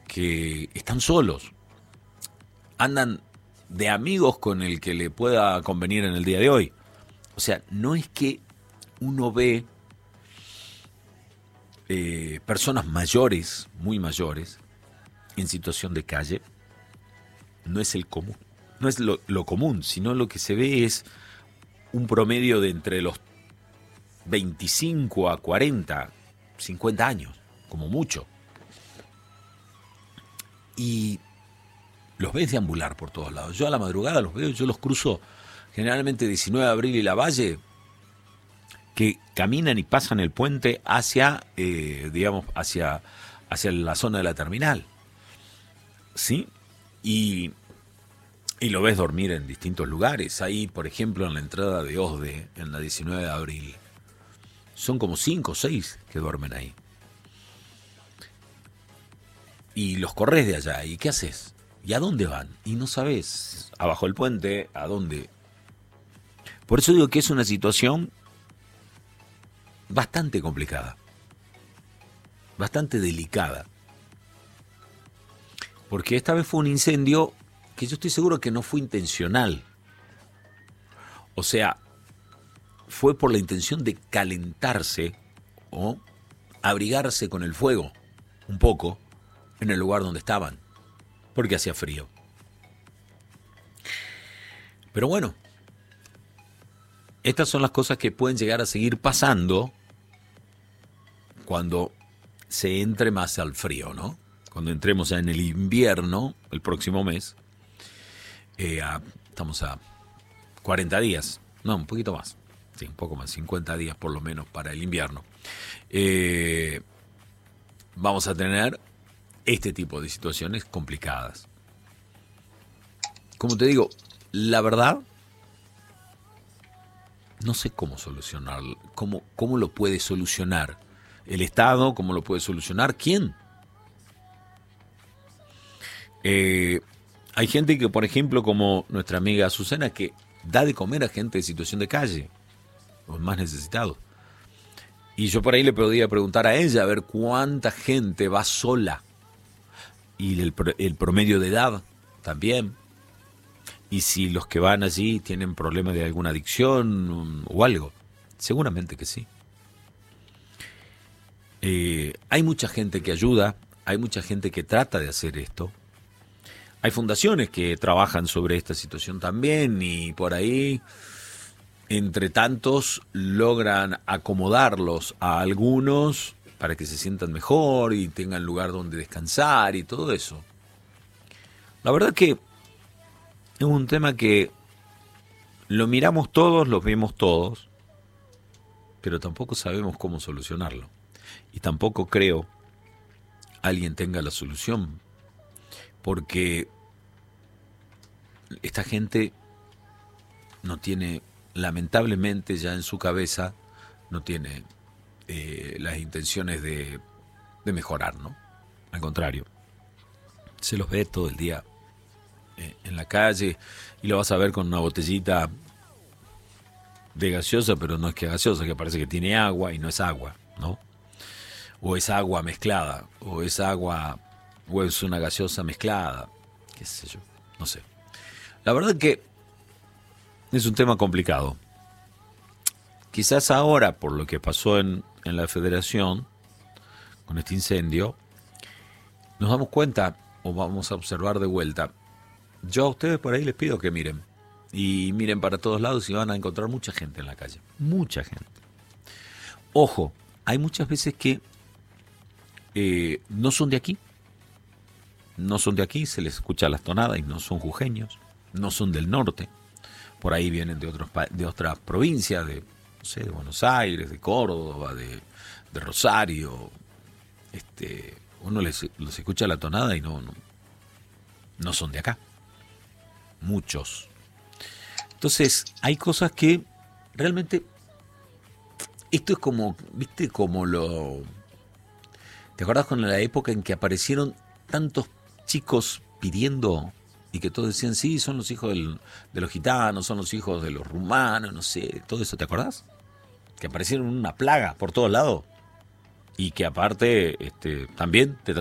que están solos, andan de amigos con el que le pueda convenir en el día de hoy. O sea, no es que uno ve personas mayores, muy mayores, en situación de calle. No es el común, no es lo común, sino lo que se ve es un promedio de entre los 25 a 40, 50 años, como mucho. Y los ves deambular por todos lados. Yo a la madrugada los veo, yo los cruzo generalmente 19 de abril y La Valle, que caminan y pasan el puente hacia, hacia la zona de la terminal. ¿Sí? Y lo ves dormir en distintos lugares. Ahí, por ejemplo, en la entrada de Osde, en la 19 de abril, son como 5 o 6 que duermen ahí. Y los corres de allá. ¿Y qué haces? ¿Y a dónde van? Y no sabes, abajo del puente, a dónde. Por eso digo que es una situación bastante complicada, bastante delicada. Porque esta vez fue un incendio que yo estoy seguro que no fue intencional. O sea, fue por la intención de calentarse o abrigarse con el fuego un poco en el lugar donde estaban, porque hacía frío. Pero bueno, estas son las cosas que pueden llegar a seguir pasando cuando se entre más al frío, ¿no? Cuando entremos ya en el invierno, el próximo mes, estamos a 40 días, no, un poquito más, sí, un poco más, 50 días por lo menos para el invierno. Vamos a tener este tipo de situaciones complicadas. Como te digo, la verdad, no sé cómo solucionarlo, cómo lo puede solucionar el Estado, cómo lo puede solucionar, ¿quién? Hay gente que, por ejemplo, como nuestra amiga Azucena, que da de comer a gente en situación de calle, los más necesitados. Y yo por ahí le podría preguntar a ella a ver cuánta gente va sola. Y el promedio de edad también. Y si los que van allí tienen problemas de alguna adicción o algo. Seguramente que sí. Hay mucha gente que ayuda, hay mucha gente que trata de hacer esto. Hay fundaciones que trabajan sobre esta situación también y por ahí, entre tantos, logran acomodarlos a algunos para que se sientan mejor y tengan lugar donde descansar y todo eso. La verdad que es un tema que lo miramos todos, lo vemos todos, pero tampoco sabemos cómo solucionarlo. Y tampoco creo alguien tenga la solución, porque esta gente no tiene, lamentablemente ya en su cabeza, no tiene las intenciones de mejorar, ¿no? Al contrario, se los ve todo el día en la calle y lo vas a ver con una botellita de gaseosa, pero no es que gaseosa, que parece que tiene agua y no es agua, ¿no? O es agua mezclada, o es agua, o es una gaseosa mezclada, qué sé yo, no sé. La verdad que es un tema complicado. Quizás ahora, por lo que pasó en la Federación, con este incendio, nos damos cuenta, o vamos a observar de vuelta. Yo a ustedes por ahí les pido que miren, y miren para todos lados y van a encontrar mucha gente en la calle, mucha gente. Ojo, hay muchas veces que no son de aquí, se les escucha las tonadas y no son jujeños, no son del norte, por ahí vienen de otras provincias, de, no sé, de Buenos Aires, de Córdoba, de Rosario. Uno los escucha la tonada y no son de acá, muchos. Entonces hay cosas que realmente, esto es como, viste, como ¿te acordás con la época en que aparecieron tantos chicos pidiendo y que todos decían, sí, son los hijos de los gitanos, son los hijos de los rumanos, no sé, todo eso, ¿te acordás? Que aparecieron una plaga por todos lados y que aparte también te